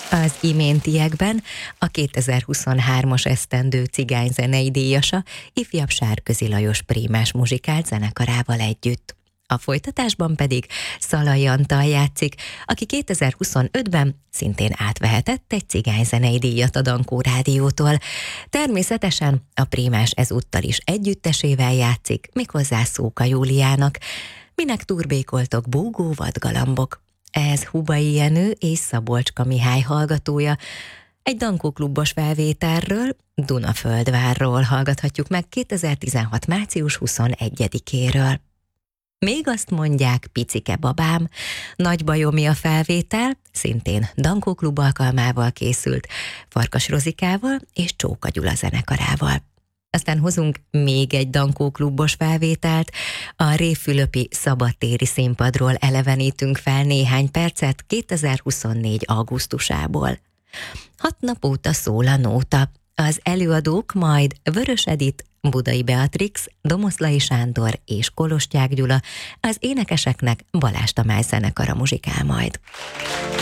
Az iméntiekben a 2023-as esztendő cigányzenei díjasa ifjabb Sárközi Lajos Prémás muzsikált zenekarával együtt. A folytatásban pedig Szalai Antal játszik, aki 2025-ben szintén átvehetett egy cigányzenei díjat a Dankó Rádiótól. Természetesen a Prémás ezúttal is együttesével játszik, méghozzá Szóka Júliának. Minek turbékoltok, búgó vadgalambok? Ez Hubai Jenő és Szabolcska Mihály hallgatója. Egy Dankó klubos felvételről, Dunaföldvárról hallgathatjuk meg 2016. március 21-éről. Még azt mondják, picike babám, Nagy bajomi a felvétel, szintén Dankó klub alkalmával készült, Farkas Rozikával és Csóka Gyula zenekarával. Aztán hozunk még egy Dankó klubos felvételt, a Révfülöpi szabadtéri színpadról elevenítünk fel néhány percet 2024. augusztusából. 6 nap óta szól a nóta. Az előadók majd Vörös Edit, Budai Beatrix, Domoszlai Sándor és Kolostyák Gyula, az énekeseknek Balázs Tamás zenekara muzsikál majd.